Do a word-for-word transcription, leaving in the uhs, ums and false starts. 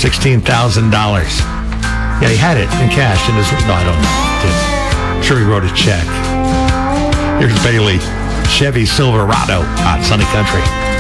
sixteen thousand dollars. Yeah, he had it in cash in his... No, I don't know. Didn't. I'm sure he wrote a check. Here's Bailey. Chevy Silverado on Sunny Country.